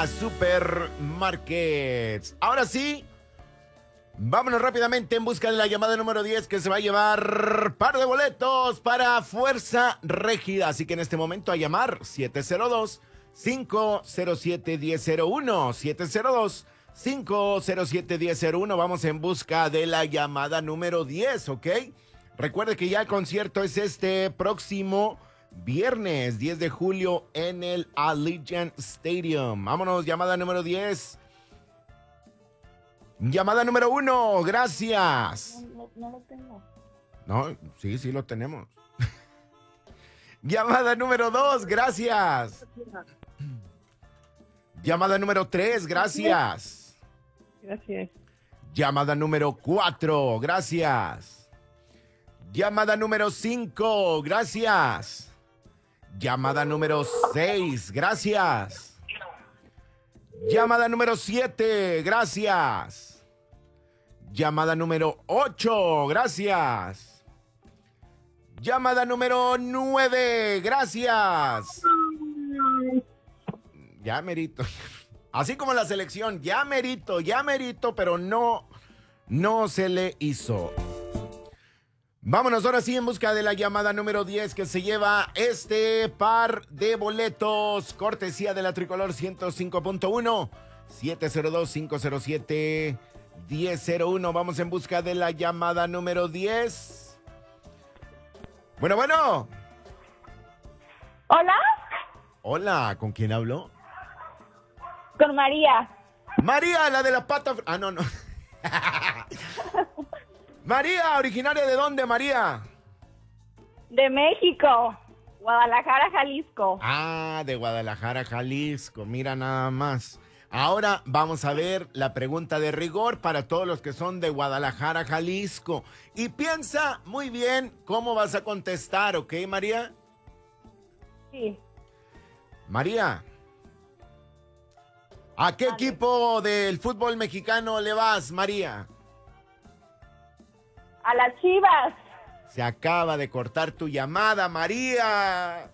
Soriana Supermarkets. Ahora sí, vámonos rápidamente en busca de la llamada número 10 que se va a llevar par de boletos para Fuerza Régida. Así que en este momento a llamar 702-507-1001. 702-507-1001. Vamos en busca de la llamada número 10, ¿ok? Recuerde que ya el concierto es este próximo viernes 10 de julio en el Allegiant Stadium. Vámonos, llamada número 10. Llamada número 1, gracias. No lo tengo. No, sí lo tenemos. Llamada número 2, gracias. Llamada número 3, gracias. Gracias. Llamada número 4, gracias. Llamada número 5, gracias. Llamada número 6, gracias. Llamada número 7, gracias. Llamada número 8, gracias. Llamada número 9, gracias. Ya merito. Así como la selección, ya merito, pero no se le hizo. Vámonos ahora sí en busca de la llamada número 10 que se lleva este par de boletos. Cortesía de la Tricolor 105.1. 702-507-1001. Vamos en busca de la llamada número 10. Bueno. Hola, Hola, ¿con quién hablo? con María. María, la de la pata... Ah, no. María, ¿originaria de dónde, María? De México, Guadalajara, Jalisco. Ah, de Guadalajara, Jalisco. Mira nada más. Ahora vamos a ver la pregunta de rigor para todos los que son de Guadalajara, Jalisco. Y piensa muy bien cómo vas a contestar, ¿ok, María? Sí. María, ¿a qué equipo del fútbol mexicano le vas, María? A las Chivas. Se acaba de cortar tu llamada, María.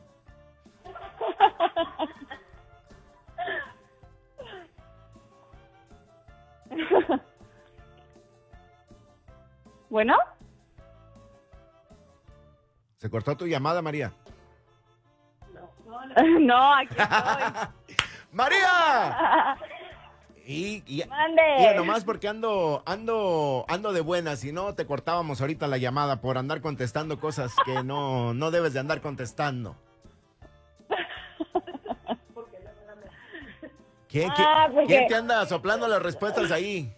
Bueno, ¿Se cortó tu llamada, María? no, aquí estoy. ¡María! Y Mande. mira, nomás porque ando de buenas, si no te cortábamos ahorita la llamada por andar contestando cosas que no debes de andar contestando. ¿Quién te anda soplando las respuestas ahí?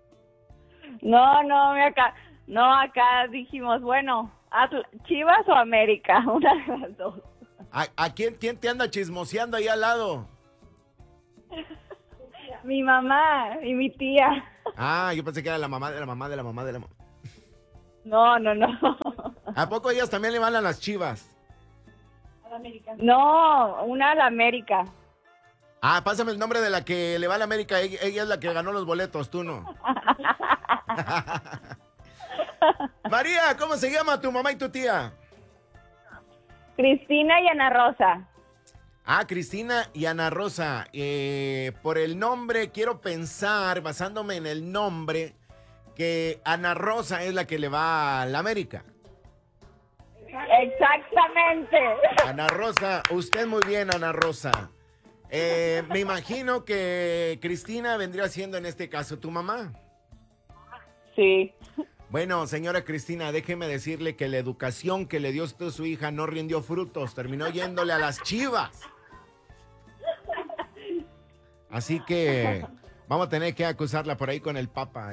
No, acá dijimos, bueno, Chivas o América, una de las dos. ¿A quién te anda chismoseando ahí al lado? Mi mamá y mi tía. Ah, yo pensé que era la mamá de la mamá de la mamá de la mamá. No. ¿A poco ellas también le van a las Chivas? No, una a la América. Ah, pásame el nombre de la que le va a la América. Ella es la que ganó los boletos, tú no. María, ¿cómo se llama tu mamá y tu tía? Cristina y Ana Rosa. Ah, Cristina y Ana Rosa. Por el nombre, quiero pensar, basándome en el nombre, que Ana Rosa es la que le va a la América. Exactamente. Ana Rosa, usted muy bien, Ana Rosa. Me imagino que Cristina vendría siendo en este caso tu mamá. Sí. Bueno, señora Cristina, déjeme decirle que la educación que le dio usted a su hija no rindió frutos, terminó yéndole a las Chivas. Así que vamos a tener que acusarla por ahí con el Papa.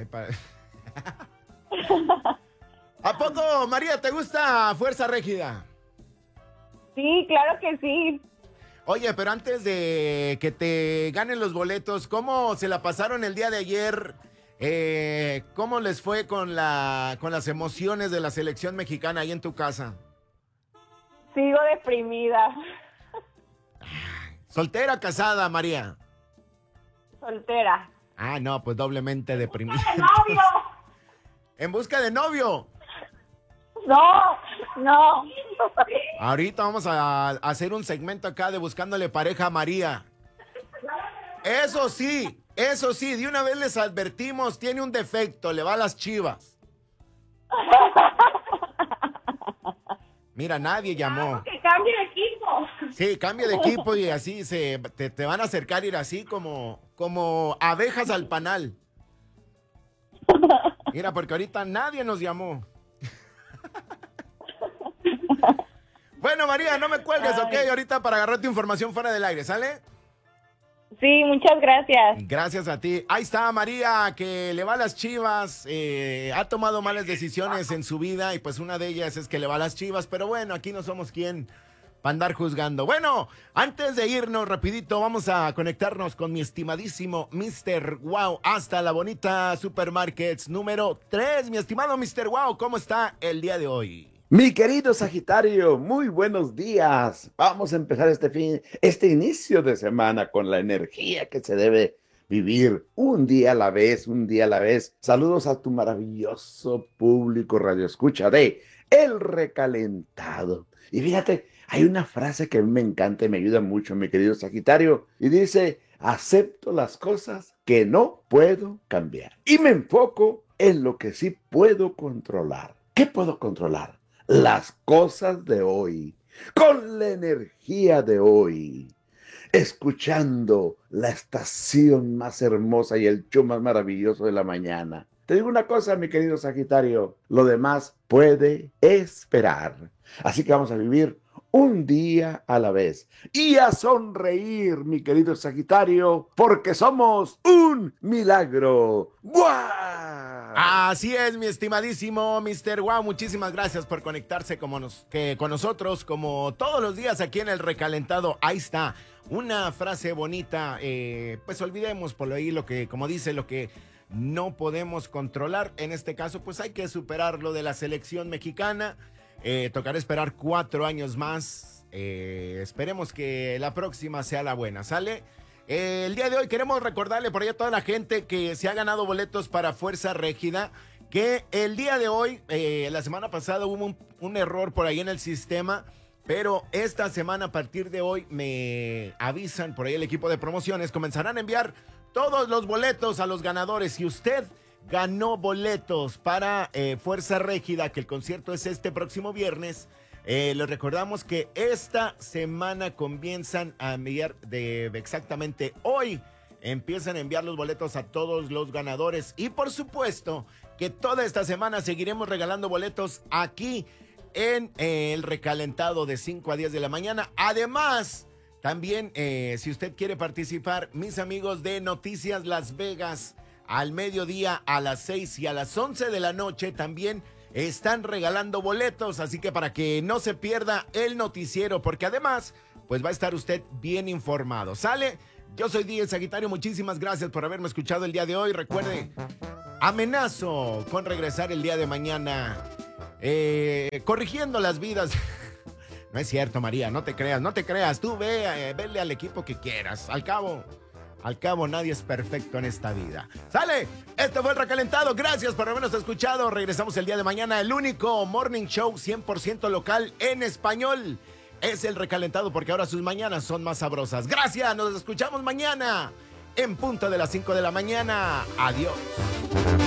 ¿A poco, María, te gusta Fuerza Régida? Sí, claro que sí. Oye, pero antes de que te ganen los boletos, ¿cómo se la pasaron el día de ayer? ¿Cómo les fue con las emociones de la selección mexicana ahí en tu casa? Sigo deprimida. ¿Soltera o casada, María? Soltera. Ah, no, pues doblemente deprimida. ¡De novio! ¿En busca de novio? No. Ahorita vamos a hacer un segmento acá de buscándole pareja a María. Eso sí, de una vez les advertimos, tiene un defecto, le va a las Chivas. Mira, nadie llamó. Que cambie de equipo. Sí, cambia de equipo y así te van a acercar ir así como abejas al panal. Mira, porque ahorita nadie nos llamó. Bueno, María, no me cuelgues, ¿ok? Ahorita para agarrar tu información fuera del aire, ¿sale? Sí, muchas gracias. Gracias a ti. Ahí está María, que le va a las Chivas. Ha tomado malas decisiones en su vida y pues una de ellas es que le va a las Chivas. Pero bueno, aquí no somos quien para andar juzgando. Bueno, antes de irnos rapidito, vamos a conectarnos con mi estimadísimo Mr. Wow hasta la bonita Supermarkets número 3. Mi estimado Mr. Wow, ¿cómo está el día de hoy? Mi querido Sagitario, muy buenos días. Vamos a empezar este inicio de semana con la energía que se debe vivir un día a la vez, un día a la vez. Saludos a tu maravilloso público radio escucha de El Recalentado. Y fíjate, hay una frase que a mí me encanta y me ayuda mucho, mi querido Sagitario, y dice: acepto las cosas que no puedo cambiar y me enfoco en lo que sí puedo controlar. ¿Qué puedo controlar? Las cosas de hoy, con la energía de hoy, escuchando la estación más hermosa y el show más maravilloso de la mañana. Te digo una cosa, mi querido Sagitario, lo demás puede esperar. Así que vamos a vivir un día a la vez y a sonreír, mi querido Sagitario, porque somos un milagro. ¡Guau! Así es, mi estimadísimo Mr. Wow. Muchísimas gracias por conectarse con nosotros, como todos los días aquí en El Recalentado. Ahí está, una frase bonita. Pues olvidemos por ahí lo que, como dice, lo que no podemos controlar. En este caso, pues hay que superar lo de la selección mexicana. Tocará esperar 4 años más. Esperemos que la próxima sea la buena, ¿sale? El día de hoy queremos recordarle por ahí a toda la gente que se ha ganado boletos para Fuerza Régida, que el día de hoy, la semana pasada hubo un error por ahí en el sistema, pero esta semana a partir de hoy me avisan por ahí el equipo de promociones, comenzarán a enviar todos los boletos a los ganadores. Si usted ganó boletos para Fuerza Régida, que el concierto es este próximo viernes, les recordamos que esta semana comienzan a enviar, exactamente hoy, empiezan a enviar los boletos a todos los ganadores. Y por supuesto que toda esta semana seguiremos regalando boletos aquí en El Recalentado de 5 a 10 de la mañana. Además, también si usted quiere participar, mis amigos de Noticias Las Vegas, al mediodía, a las 6 y a las 11 de la noche también están regalando boletos, así que para que no se pierda el noticiero, porque además, pues va a estar usted bien informado. ¿Sale? Yo soy DJ Sagitario, muchísimas gracias por haberme escuchado el día de hoy. Recuerde, amenazo con regresar el día de mañana, corrigiendo las vidas. No es cierto, María, no te creas. Tú vele al equipo que quieras. Al cabo, nadie es perfecto en esta vida. ¡Sale! Este fue El Recalentado. Gracias por habernos escuchado. Regresamos el día de mañana. El único morning show 100% local en español es El Recalentado, porque ahora sus mañanas son más sabrosas. Gracias. Nos escuchamos mañana en punto de las 5 de la mañana. Adiós.